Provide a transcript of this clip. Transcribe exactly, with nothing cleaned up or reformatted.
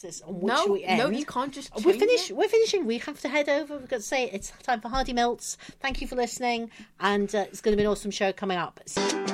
basis on which No, we end. no, you can't just We're change finished. it. We're finishing. We have to head over. We've got to say it's time for Hardy Melts. Thank you for listening, and uh, it's going to be an awesome show coming up.